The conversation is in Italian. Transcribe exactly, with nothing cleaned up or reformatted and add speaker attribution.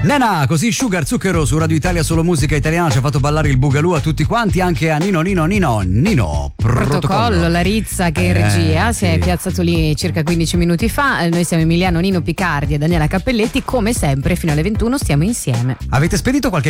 Speaker 1: Nena, così Sugar Zucchero su Radio Italia, solo musica italiana, ci ha fatto ballare il Boogaloo a tutti quanti, anche a Nino Nino Nino Nino
Speaker 2: Protocollo, Protocollo la Rizza che in regia eh, si sì. è piazzato lì circa quindici minuti fa. Noi siamo Emiliano Nino Picardi e Daniela Cappelletti, come sempre fino alle ventuno stiamo insieme.
Speaker 1: Avete spedito qualche